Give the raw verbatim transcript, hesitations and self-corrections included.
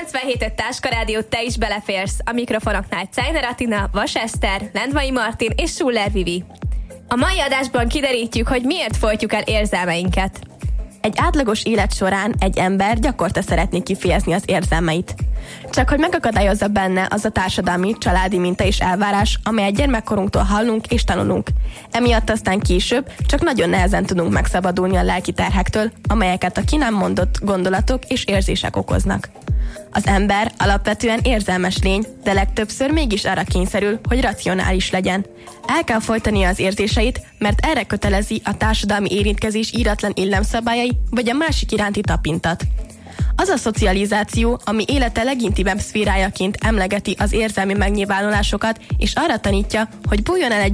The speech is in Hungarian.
kilencvenhét öt Táska Rádió, te is beleférsz. A mikrofonoknál Czajner Atina, Vas Eszter, Lendvai Martin és Schuller Vivi. A mai adásban kiderítjük, hogy miért folytjuk el érzelmeinket. Egy átlagos élet során egy ember gyakorta szeretné kifejezni az érzelmeit. Csak hogy megakadályozza benne az a társadalmi, családi minta és elvárás, amelyet gyermekkorunktól hallunk és tanulunk. Emiatt aztán később csak nagyon nehezen tudunk megszabadulni a lelki terhektől, amelyeket a ki nem mondott gondolatok és érzések okoznak. Az ember alapvetően érzelmes lény, de legtöbbször mégis arra kényszerül, hogy racionális legyen. El kell folytania az érzéseit, mert erre kötelezi a társadalmi érintkezés íratlan illemszabályai vagy a másik iránti tapintat. Az a szocializáció, ami élete legintimebb szférájaként emlegeti az érzelmi megnyilvánulásokat, és arra tanítja, hogy bújjon el egy